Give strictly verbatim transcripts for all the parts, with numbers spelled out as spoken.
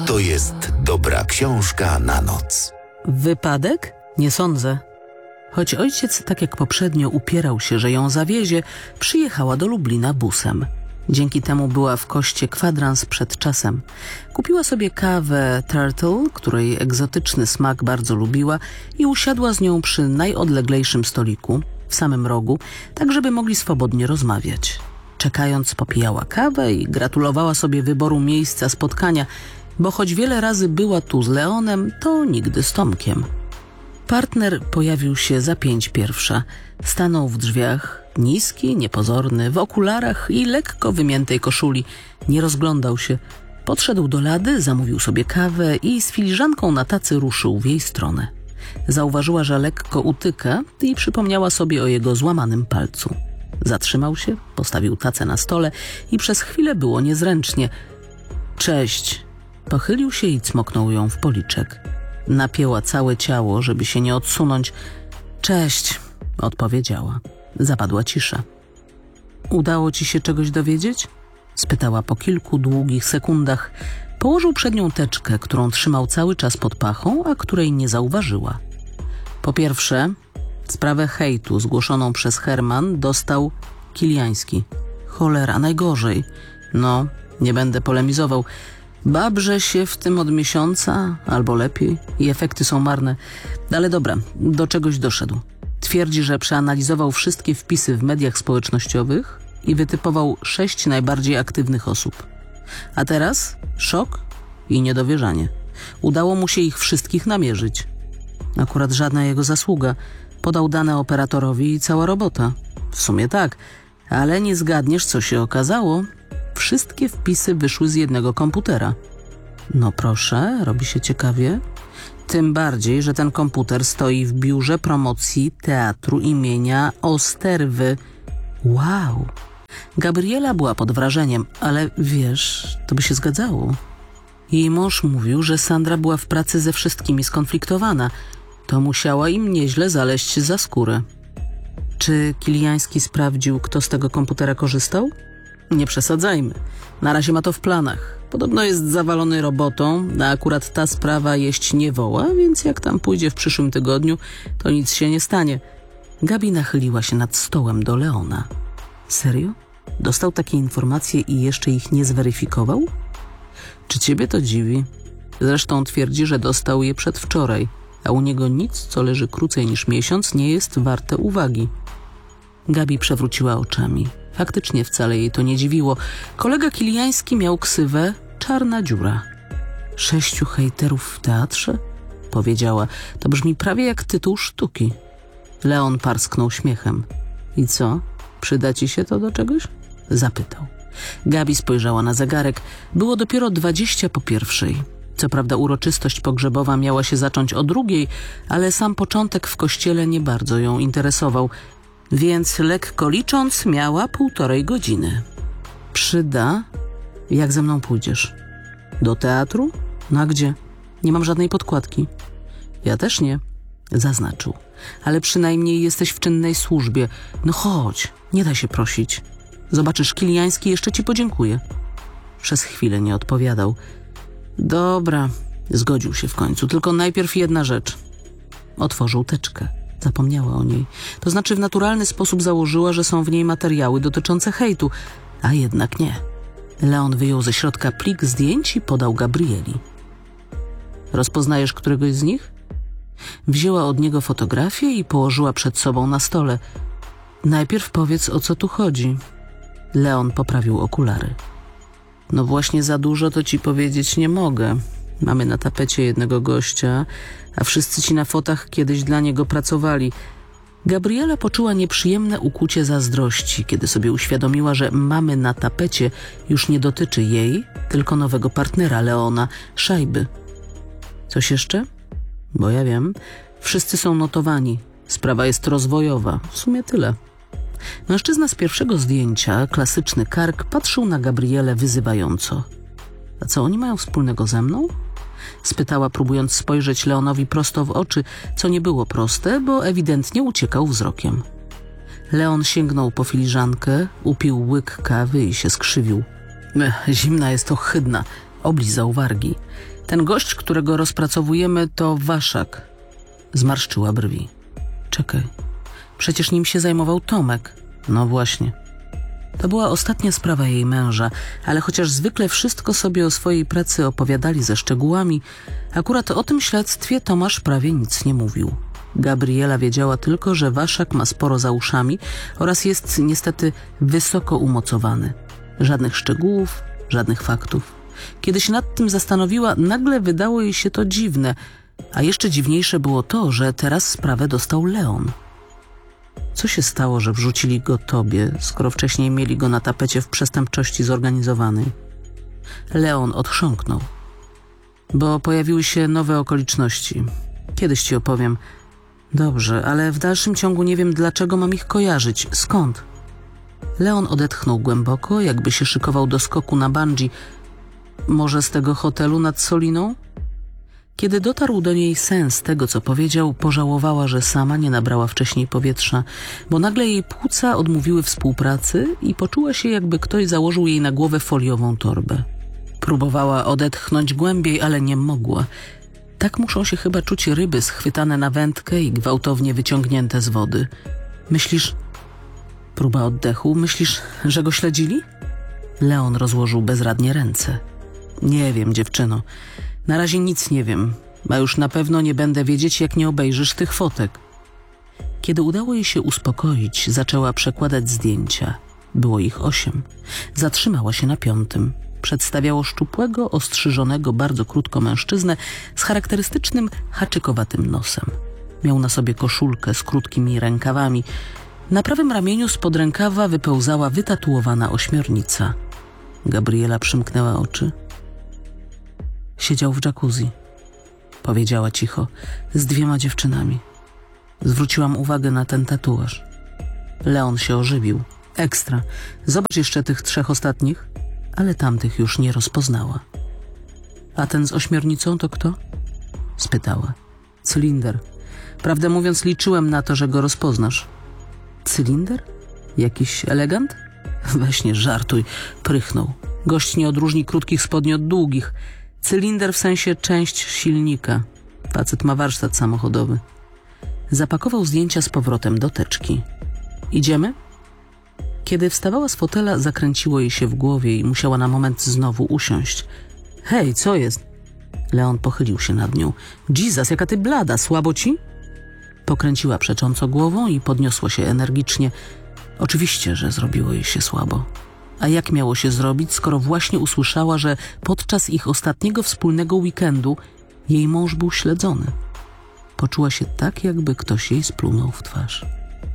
To jest dobra książka na noc. Wypadek? Nie sądzę. Choć ojciec, tak jak poprzednio, upierał się, że ją zawiezie, przyjechała do Lublina busem. Dzięki temu była w koście kwadrans przed czasem. Kupiła sobie kawę Turtle, której egzotyczny smak bardzo lubiła, i usiadła z nią przy najodleglejszym stoliku, w samym rogu, tak żeby mogli swobodnie rozmawiać. Czekając, popijała kawę i gratulowała sobie wyboru miejsca spotkania, bo choć wiele razy była tu z Leonem, to nigdy z Tomkiem. Partner pojawił się za pięć pierwsza. Stanął w drzwiach, niski, niepozorny, w okularach i lekko wymiętej koszuli. Nie rozglądał się. Podszedł do lady, zamówił sobie kawę i z filiżanką na tacy ruszył w jej stronę. Zauważyła, że lekko utyka i przypomniała sobie o jego złamanym palcu. Zatrzymał się, postawił tacę na stole i przez chwilę było niezręcznie. Cześć. Pochylił się i cmoknął ją w policzek. Napięła całe ciało, żeby się nie odsunąć. Cześć, odpowiedziała. Zapadła cisza. Udało ci się czegoś dowiedzieć? Spytała po kilku długich sekundach. Położył przed nią teczkę, którą trzymał cały czas pod pachą, a której nie zauważyła. Po pierwsze, sprawę hejtu zgłoszoną przez Herman dostał Kiliański. Cholera, najgorzej. No, nie będę polemizował. Babrze się w tym od miesiąca, albo lepiej, i efekty są marne. Ale dobra, do czegoś doszedł. Twierdzi, że przeanalizował wszystkie wpisy w mediach społecznościowych i wytypował sześć najbardziej aktywnych osób. A teraz szok i niedowierzanie. Udało mu się ich wszystkich namierzyć. Akurat żadna jego zasługa. Podał dane operatorowi i cała robota. W sumie tak, ale nie zgadniesz, co się okazało. Wszystkie wpisy wyszły z jednego komputera. No proszę, robi się ciekawie. Tym bardziej, że ten komputer stoi w biurze promocji teatru imienia Osterwy. Wow! Gabriela była pod wrażeniem, ale wiesz, to by się zgadzało. Jej mąż mówił, że Sandra była w pracy ze wszystkimi skonfliktowana. To musiała im nieźle zaleźć za skórę. Czy Kiliański sprawdził, kto z tego komputera korzystał? Nie przesadzajmy. Na razie ma to w planach. Podobno jest zawalony robotą, a akurat ta sprawa jeść nie woła, więc jak tam pójdzie w przyszłym tygodniu, to nic się nie stanie. Gabi nachyliła się nad stołem do Leona. Serio? Dostał takie informacje i jeszcze ich nie zweryfikował? Czy ciebie to dziwi? Zresztą twierdzi, że dostał je przedwczoraj, a u niego nic, co leży krócej niż miesiąc, nie jest warte uwagi. Gabi przewróciła oczami. Faktycznie wcale jej to nie dziwiło. Kolega Kiliański miał ksywę Czarna Dziura. Sześciu hejterów w teatrze? Powiedziała. To brzmi prawie jak tytuł sztuki. Leon parsknął śmiechem. I co? Przyda ci się to do czegoś? Zapytał. Gabi spojrzała na zegarek. Było dopiero dwadzieścia po pierwszej. Co prawda uroczystość pogrzebowa miała się zacząć o drugiej, ale sam początek w kościele nie bardzo ją interesował. Więc lekko licząc miała półtorej godziny. Przyda? Jak ze mną pójdziesz? Do teatru? No gdzie? Nie mam żadnej podkładki. Ja też nie. Zaznaczył. Ale przynajmniej jesteś w czynnej służbie. No chodź, nie da się prosić. Zobaczysz, Kiliański jeszcze ci podziękuje. Przez chwilę nie odpowiadał. Dobra, zgodził się w końcu. Tylko najpierw jedna rzecz. Otworzył teczkę. Zapomniała o niej. To znaczy w naturalny sposób założyła, że są w niej materiały dotyczące hejtu, a jednak nie. Leon wyjął ze środka plik zdjęć i podał Gabrieli. Rozpoznajesz któregoś z nich? Wzięła od niego fotografię i położyła przed sobą na stole. Najpierw powiedz, o co tu chodzi. Leon poprawił okulary. No właśnie za dużo to ci powiedzieć nie mogę. Mamy na tapecie jednego gościa, a wszyscy ci na fotach kiedyś dla niego pracowali. Gabriela poczuła nieprzyjemne ukłucie zazdrości, kiedy sobie uświadomiła, że mamy na tapecie już nie dotyczy jej, tylko nowego partnera Leona, Szajby. Coś jeszcze? Bo ja wiem, wszyscy są notowani. Sprawa jest rozwojowa. W sumie tyle. Mężczyzna z pierwszego zdjęcia, klasyczny kark, patrzył na Gabrielę wyzywająco. A co oni mają wspólnego ze mną? Spytała, próbując spojrzeć Leonowi prosto w oczy, co nie było proste, bo ewidentnie uciekał wzrokiem. Leon sięgnął po filiżankę, upił łyk kawy i się skrzywił. Ech, zimna jest ohydna. Oblizał wargi. Ten gość, którego rozpracowujemy, to Waszak. Zmarszczyła brwi. Czekaj, przecież nim się zajmował Tomek. No właśnie. To była ostatnia sprawa jej męża, ale chociaż zwykle wszystko sobie o swojej pracy opowiadali ze szczegółami, akurat o tym śledztwie Tomasz prawie nic nie mówił. Gabriela wiedziała tylko, że Waszak ma sporo za uszami oraz jest niestety wysoko umocowany. Żadnych szczegółów, żadnych faktów. Kiedy się nad tym zastanowiła, nagle wydało jej się to dziwne, a jeszcze dziwniejsze było to, że teraz sprawę dostał Leon. Co się stało, że wrzucili go tobie, skoro wcześniej mieli go na tapecie w przestępczości zorganizowanej? Leon odchrząknął. Bo pojawiły się nowe okoliczności. Kiedyś ci opowiem. Dobrze, ale w dalszym ciągu nie wiem, dlaczego mam ich kojarzyć. Skąd? Leon odetchnął głęboko, jakby się szykował do skoku na bungee. Może z tego hotelu nad Soliną? Kiedy dotarł do niej sens tego, co powiedział, pożałowała, że sama nie nabrała wcześniej powietrza, bo nagle jej płuca odmówiły współpracy i poczuła się, jakby ktoś założył jej na głowę foliową torbę. Próbowała odetchnąć głębiej, ale nie mogła. Tak muszą się chyba czuć ryby schwytane na wędkę i gwałtownie wyciągnięte z wody. Myślisz... Próba oddechu. Myślisz, że go śledzili? Leon rozłożył bezradnie ręce. Nie wiem, dziewczyno. Na razie nic nie wiem, a już na pewno nie będę wiedzieć, jak nie obejrzysz tych fotek. Kiedy udało jej się uspokoić, zaczęła przekładać zdjęcia. Było ich osiem. Zatrzymała się na piątym. Przedstawiało szczupłego, ostrzyżonego bardzo krótko mężczyznę z charakterystycznym haczykowatym nosem. Miał na sobie koszulkę z krótkimi rękawami. Na prawym ramieniu spod rękawa wypełzała wytatuowana ośmiornica. Gabriela przymknęła oczy. Siedział w jacuzzi. Powiedziała cicho, z dwiema dziewczynami. Zwróciłam uwagę na ten tatuaż. Leon się ożywił. Ekstra. Zobacz jeszcze tych trzech ostatnich. Ale tamtych już nie rozpoznała. A ten z ośmiornicą to kto? Spytała. Cylinder. Prawdę mówiąc, liczyłem na to, że go rozpoznasz. Cylinder? Jakiś elegant? Weź nie żartuj. Prychnął. Gość nie odróżni krótkich spodni od długich. Cylinder w sensie część silnika. Facet ma warsztat samochodowy. Zapakował zdjęcia z powrotem do teczki. Idziemy? Kiedy wstawała z fotela, zakręciło jej się w głowie i musiała na moment znowu usiąść. Hej, co jest? Leon pochylił się nad nią. Jesus, jaka ty blada, słabo ci? Pokręciła przecząco głową i podniosła się energicznie. Oczywiście, że zrobiło jej się słabo. A jak miało się zrobić, skoro właśnie usłyszała, że podczas ich ostatniego wspólnego weekendu jej mąż był śledzony? Poczuła się tak, jakby ktoś jej splunął w twarz.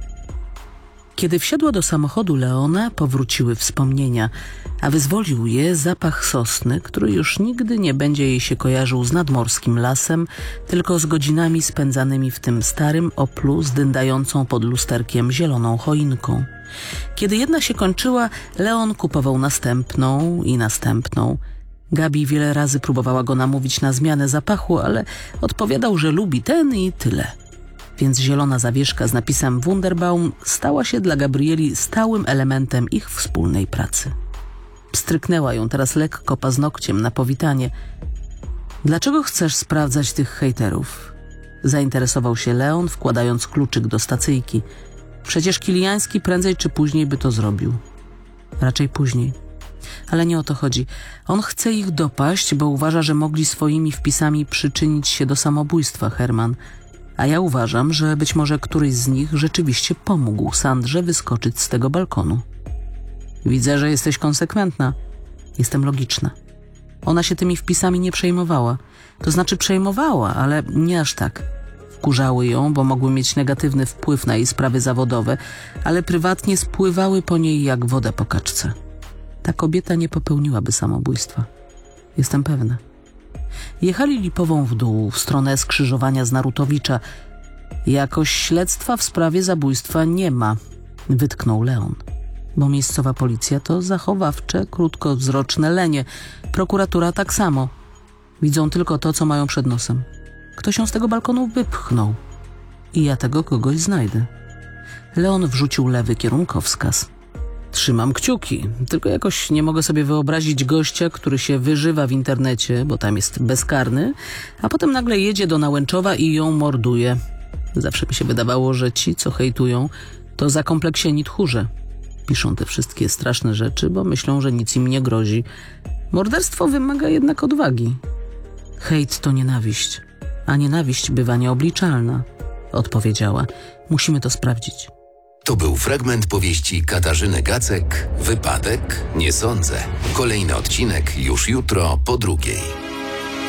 Kiedy wsiadła do samochodu Leona, powróciły wspomnienia, a wyzwolił je zapach sosny, który już nigdy nie będzie jej się kojarzył z nadmorskim lasem, tylko z godzinami spędzanymi w tym starym Oplu z dyndającą pod lusterkiem zieloną choinką. Kiedy jedna się kończyła, Leon kupował następną i następną. Gabi wiele razy próbowała go namówić na zmianę zapachu, ale odpowiadał, że lubi ten i tyle. Więc zielona zawieszka z napisem Wunderbaum stała się dla Gabrieli stałym elementem ich wspólnej pracy. Pstryknęła ją teraz lekko paznokciem na powitanie. Dlaczego chcesz sprawdzać tych hejterów? Zainteresował się Leon, wkładając kluczyk do stacyjki. Przecież Kiliański prędzej czy później by to zrobił. Raczej później. Ale nie o to chodzi. On chce ich dopaść, bo uważa, że mogli swoimi wpisami przyczynić się do samobójstwa, Herman. A ja uważam, że być może któryś z nich rzeczywiście pomógł Sandrze wyskoczyć z tego balkonu. Widzę, że jesteś konsekwentna. Jestem logiczna. Ona się tymi wpisami nie przejmowała. To znaczy przejmowała, ale nie aż tak. Wkurzały ją, bo mogły mieć negatywny wpływ na jej sprawy zawodowe, ale prywatnie spływały po niej jak woda po kaczce. Ta kobieta nie popełniłaby samobójstwa. Jestem pewna. Jechali Lipową w dół, w stronę skrzyżowania z Narutowicza. Jakoś śledztwa w sprawie zabójstwa nie ma, wytknął Leon. Bo miejscowa policja to zachowawcze, krótkowzroczne lenie. Prokuratura tak samo. Widzą tylko to, co mają przed nosem. Ktoś ją z tego balkonu wypchnął. I ja tego kogoś znajdę. Leon wrzucił lewy kierunkowskaz. Trzymam kciuki, tylko jakoś nie mogę sobie wyobrazić gościa, który się wyżywa w internecie, bo tam jest bezkarny, a potem nagle jedzie do Nałęczowa i ją morduje. Zawsze mi się wydawało, że ci, co hejtują, to zakompleksieni tchórze. Piszą te wszystkie straszne rzeczy, bo myślą, że nic im nie grozi. Morderstwo wymaga jednak odwagi. Hejt to nienawiść, a nienawiść bywa nieobliczalna, odpowiedziała. Musimy to sprawdzić. To był fragment powieści Katarzyny Gacek, Wypadek? Nie sądzę. Kolejny odcinek już jutro po drugiej.